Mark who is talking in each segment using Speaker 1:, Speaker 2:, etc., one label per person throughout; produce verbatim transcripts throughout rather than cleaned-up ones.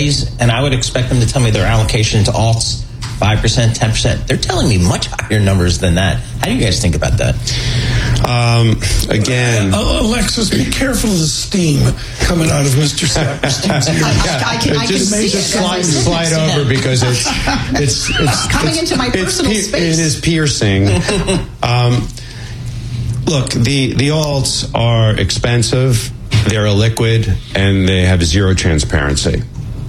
Speaker 1: and I would expect them to tell me their allocation to alts, five percent, ten percent. They're telling me much higher numbers than that. How do you guys think about that?
Speaker 2: Um, again...
Speaker 3: Uh, Alexis, be careful of the steam coming out of Mister Saperstein's ears.
Speaker 4: I, I, I can, I
Speaker 2: just
Speaker 4: can see
Speaker 2: just
Speaker 4: it.
Speaker 2: slide, slide over because it's... it's, it's
Speaker 4: coming
Speaker 2: it's,
Speaker 4: into my personal
Speaker 2: it's,
Speaker 4: space.
Speaker 2: It is piercing. um, look, the, the alts are expensive, they're illiquid, and they have zero transparency.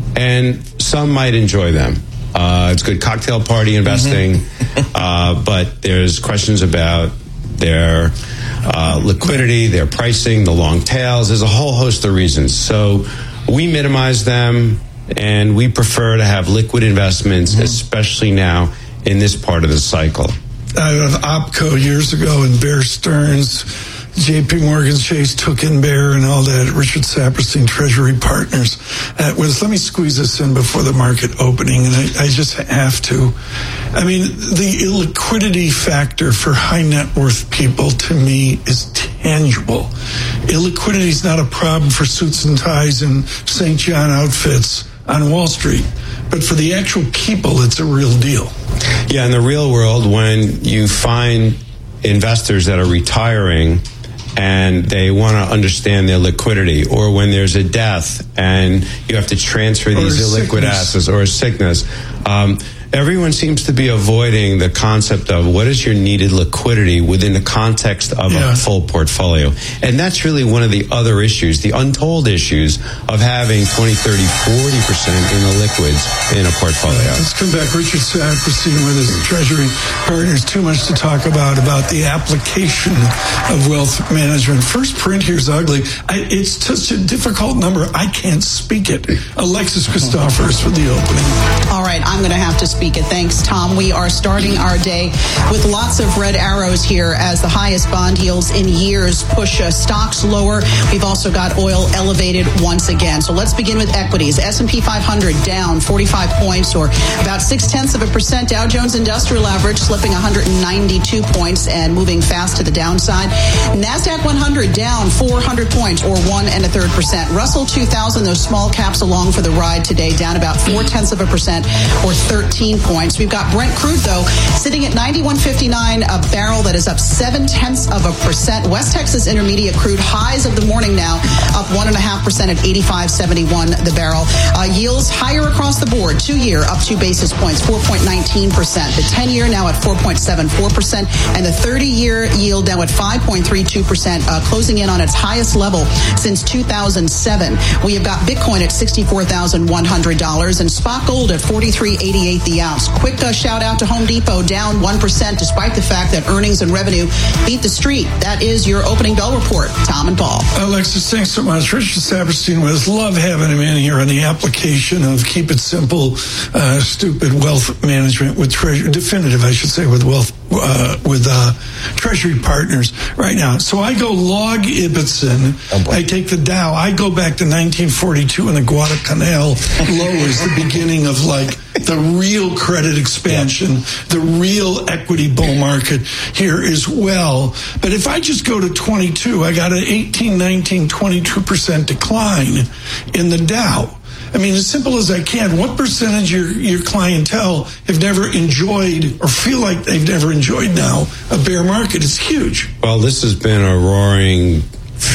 Speaker 2: And some might enjoy them. Uh, it's good cocktail party investing, mm-hmm. uh, but there's questions about their uh, liquidity, their pricing, the long tails. There's a whole host of reasons. So we minimize them, and we prefer to have liquid investments, mm-hmm. especially now in this part of the cycle.
Speaker 3: Out of OPCO years ago and Bear Stearns, J P Morgan Chase took in Bear and all that, Richard Saperstein, Treasury Partners. Uh, was, let me squeeze this in before the market opening, and I, I just have to. I mean, the illiquidity factor for high net worth people, to me, is tangible. Illiquidity is not a problem for suits and ties and Saint John outfits on Wall Street, but for the actual people, it's a real deal.
Speaker 2: Yeah, in the real world, when you find investors that are retiring and they want to understand their liquidity, or when there's a death and you have to transfer these illiquid assets or a sickness, um, everyone seems to be avoiding the concept of what is your needed liquidity within the context of yeah. a full portfolio. And that's really one of the other issues, the untold issues of having twenty, thirty, forty percent in the liquids in a portfolio.
Speaker 3: Right, let's come back. Richard Saperstein with his Treasury Partners. Too much to talk about, about the application of wealth management. First print here is ugly. I, it's such a difficult number, I can't speak it. Alexis Christoforous for the opening.
Speaker 4: All right, I'm going to have to speak it. Thanks, Tom. We are starting our day with lots of red arrows here as the highest bond yields in years push uh, stocks lower. We've also got oil elevated once again. So let's begin with equities. S and P five hundred down forty-five points, or about six-tenths of a percent. Dow Jones Industrial Average slipping one hundred ninety-two points and moving fast to the downside. NASDAQ one hundred down four hundred points, or one and a third percent. Russell two thousand, those small caps along for the ride today, down about four-tenths of a percent, or thirteen points. We've got Brent crude, though, sitting at ninety-one fifty-nine a barrel. That is up seven-tenths of a percent. West Texas Intermediate crude, highs of the morning now, up one point five percent at eighty-five seventy-one the barrel. Uh, yields higher across the board. Two-year up two basis points, four point one nine percent. The ten-year now at four point seven four percent, and the thirty-year yield now at five point three two percent, uh, closing in on its highest level since two thousand seven. We have got Bitcoin at sixty-four thousand one hundred dollars and spot gold at forty-three eighty-eight the ounce. Quick uh, shout out to Home Depot, down one percent despite the fact that earnings and revenue beat the street. That is your opening bell report. Tom and Paul.
Speaker 3: Alexis, thanks so much. Richard Saperstein with us. Love having him in here on the application of keep it simple, uh, stupid wealth management with Treasury, definitive, I should say, with wealth, uh, with uh, Treasury Partners right now. So I go log Ibbotson. Oh, I take the Dow. I go back to nineteen forty-two and the Guadalcanal low is the beginning of like the real credit expansion, the real equity bull market here as well. But if I just go to twenty-two, I got an eighteen, nineteen, twenty-two percent decline in the Dow. I mean, as simple as I can, what percentage of your, your clientele have never enjoyed or feel like they've never enjoyed now a bear market? It's huge.
Speaker 2: Well, this has been a roaring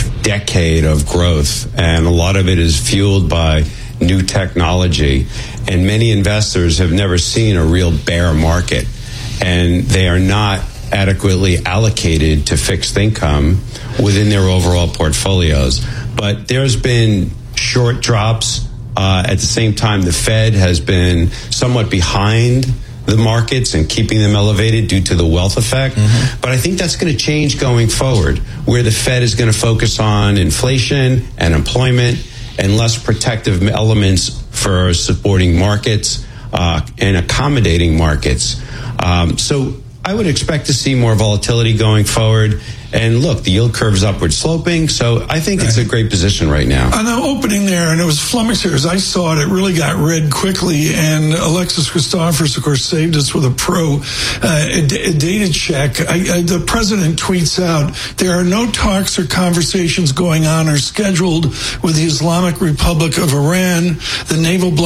Speaker 2: decade of growth, and a lot of it is fueled by new technology. And many investors have never seen a real bear market, and they are not adequately allocated to fixed income within their overall portfolios. But there's been short drops. Uh, at the same time, the Fed has been somewhat behind the markets and keeping them elevated due to the wealth effect. Mm-hmm. But I think that's going to change going forward, where the Fed is going to focus on inflation and employment and less protective elements for supporting markets uh, and accommodating markets. Um, so I would expect to see more volatility going forward. And look, the yield curve is upward sloping, so I think right. It's a great position right now.
Speaker 3: On the opening there, and it was flummoxing as I saw it, it really got red quickly, and Alexis Christoforous, of course, saved us with a pro uh, a, a data check. I, I, the president tweets out, there are no talks or conversations going on or scheduled with the Islamic Republic of Iran. The naval bloc